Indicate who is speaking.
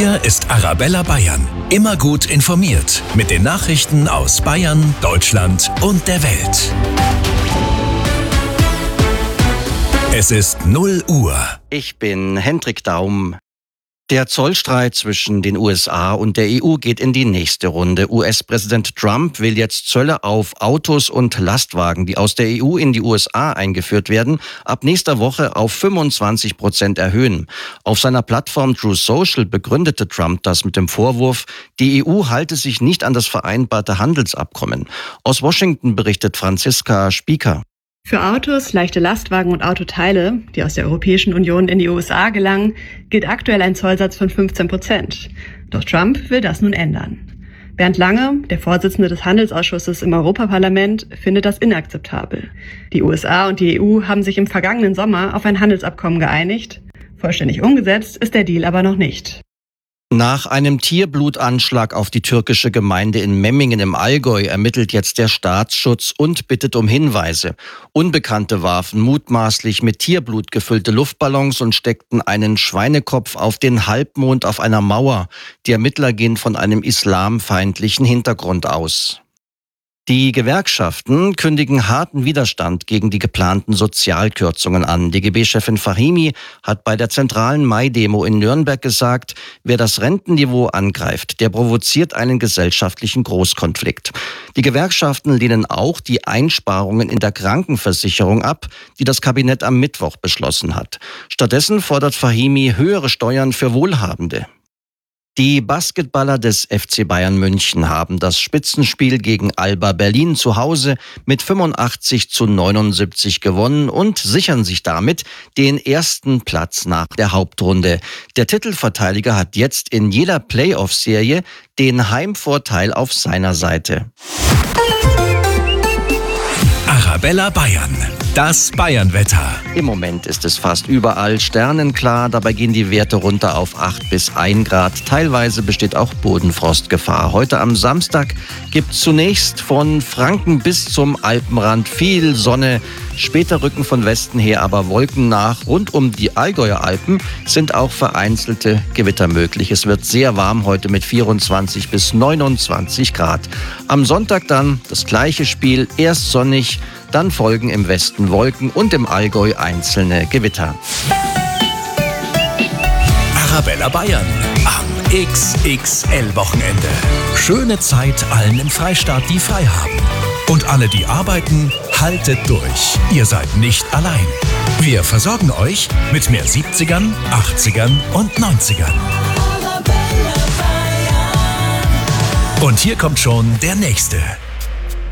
Speaker 1: Hier ist Arabella Bayern. Immer gut informiert mit den Nachrichten aus Bayern, Deutschland und der Welt. Es ist 0 Uhr.
Speaker 2: Ich bin Hendrik Daum. Der Zollstreit zwischen den USA und der EU geht in die nächste Runde. US-Präsident Trump will jetzt Zölle auf Autos und Lastwagen, die aus der EU in die USA eingeführt werden, ab nächster Woche auf 25% erhöhen. Auf seiner Plattform Truth Social begründete Trump das mit dem Vorwurf, die EU halte sich nicht an das vereinbarte Handelsabkommen. Aus Washington berichtet Franziska Spieker.
Speaker 3: Für Autos, leichte Lastwagen und Autoteile, die aus der Europäischen Union in die USA gelangen, gilt aktuell ein Zollsatz von 15%. Doch Trump will das nun ändern. Bernd Lange, der Vorsitzende des Handelsausschusses im Europaparlament, findet das inakzeptabel. Die USA und die EU haben sich im vergangenen Sommer auf ein Handelsabkommen geeinigt. Vollständig umgesetzt ist der Deal aber noch nicht.
Speaker 2: Nach einem Tierblutanschlag auf die türkische Gemeinde in Memmingen im Allgäu ermittelt jetzt der Staatsschutz und bittet um Hinweise. Unbekannte warfen mutmaßlich mit Tierblut gefüllte Luftballons und steckten einen Schweinekopf auf den Halbmond auf einer Mauer. Die Ermittler gehen von einem islamfeindlichen Hintergrund aus. Die Gewerkschaften kündigen harten Widerstand gegen die geplanten Sozialkürzungen an. DGB-Chefin Fahimi hat bei der zentralen Mai-Demo in Nürnberg gesagt, wer das Rentenniveau angreift, der provoziert einen gesellschaftlichen Großkonflikt. Die Gewerkschaften lehnen auch die Einsparungen in der Krankenversicherung ab, die das Kabinett am Mittwoch beschlossen hat. Stattdessen fordert Fahimi höhere Steuern für Wohlhabende. Die Basketballer des FC Bayern München haben das Spitzenspiel gegen Alba Berlin zu Hause mit 85:79 gewonnen und sichern sich damit den ersten Platz nach der Hauptrunde. Der Titelverteidiger hat jetzt in jeder Playoff-Serie den Heimvorteil auf seiner Seite.
Speaker 1: Arabella Bayern. Das Bayernwetter.
Speaker 2: Im Moment ist es fast überall sternenklar. Dabei gehen die Werte runter auf 8 bis 1 Grad. Teilweise besteht auch Bodenfrostgefahr. Heute am Samstag gibt es zunächst von Franken bis zum Alpenrand viel Sonne. Später rücken von Westen her aber Wolken nach. Rund um die Allgäuer Alpen sind auch vereinzelte Gewitter möglich. Es wird sehr warm heute mit 24 bis 29 Grad. Am Sonntag dann das gleiche Spiel. Erst sonnig, dann folgen im Westen Wolken und im Allgäu einzelne Gewitter.
Speaker 1: Arabella Bayern am XXL-Wochenende. Schöne Zeit allen im Freistaat, die frei haben. Und alle, die arbeiten, haltet durch. Ihr seid nicht allein. Wir versorgen euch mit mehr 70ern, 80ern und 90ern. Und hier kommt schon der nächste.